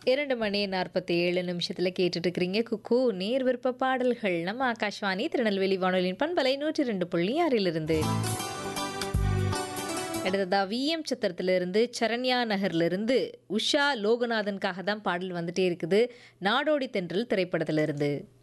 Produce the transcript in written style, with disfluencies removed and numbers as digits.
2 மணி 47 நிமிஷத்துல கேட்டுட்டு இருக்கிறீங்க குக்கு நேர் விருப்ப பாடல்கள் நம்ம ஆகாஷ்வாணி திருநெல்வேலி வானொலியின் பண்பலை 102.6 அடுத்ததா விஎம் சத்திரத்திலிருந்து சரண்யா நகர்லேருந்து உஷா லோகநாதனுக்காக தான் பாடல் வந்துட்டே இருக்குது நாடோடி தென்றல் திரைப்படத்திலிருந்து